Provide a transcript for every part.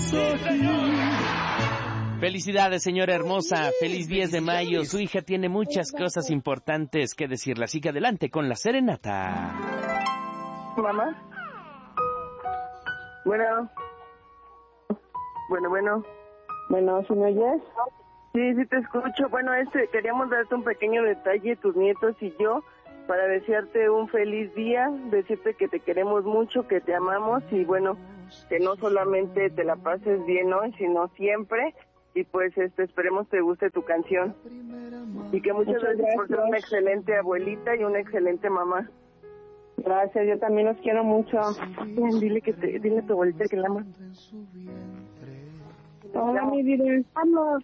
Felicidades, señora hermosa. Feliz 10 de mayo. Su hija tiene muchas cosas importantes que decirle, así que adelante con la serenata. Mamá. Bueno. Bueno, ¿sí me oyes? Sí, te escucho. Bueno, queríamos darte un pequeño detalle, tus nietos y yo, para desearte un feliz día, decirte que te queremos mucho, que te amamos y bueno, que no solamente te la pases bien hoy, sino siempre. Y pues esperemos te guste tu canción. Y que muchas gracias por ser una excelente abuelita y una excelente mamá. Gracias, yo también los quiero mucho. Dile a tu abuelita que la ama. Hola, mi vida. Vamos.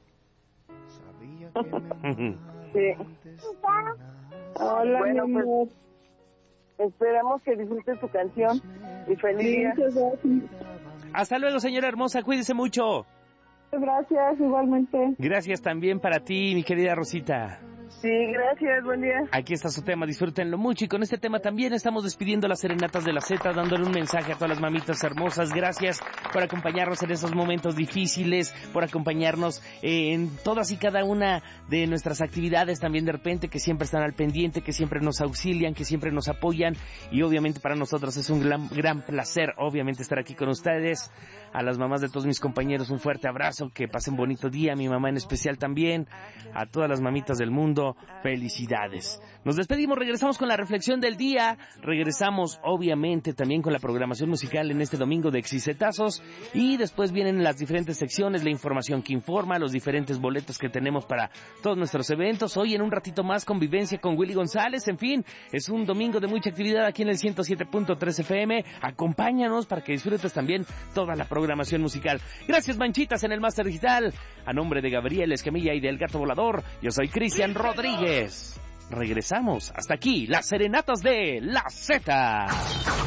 Sí. Hola, bueno, mi amor. Pues, esperamos que disfrutes tu canción y feliz día. Hasta luego, señora hermosa, cuídese mucho. Gracias, igualmente. Gracias también para ti, mi querida Rosita. Sí, gracias, buen día. Aquí está su tema, disfrútenlo mucho. Y con este tema también estamos despidiendo las serenatas de la Z, dándole un mensaje a todas las mamitas hermosas. Gracias por acompañarnos en esos momentos difíciles, por acompañarnos en todas y cada una de nuestras actividades también de repente, que siempre están al pendiente, que siempre nos auxilian, que siempre nos apoyan. Y obviamente para nosotros es un gran placer, obviamente, estar aquí con ustedes. A las mamás de todos mis compañeros, un fuerte abrazo, que pasen bonito día, a mi mamá en especial también, a todas las mamitas del mundo, felicidades. Nos despedimos, regresamos con la reflexión del día, regresamos obviamente también con la programación musical en este domingo de Exicetazos, y después vienen las diferentes secciones, la información que informa, los diferentes boletos que tenemos para todos nuestros eventos. Hoy en un ratito más, convivencia con Willy González. En fin, es un domingo de mucha actividad aquí en el 107.3 FM. Acompáñanos para que disfrutes también toda la programación musical. Gracias, manchitas, en el Máster Digital. A nombre de Gabriel Escamilla y del Gato Volador, yo soy Cristian Rodríguez. Regresamos. Hasta aquí, las serenatas de la Z.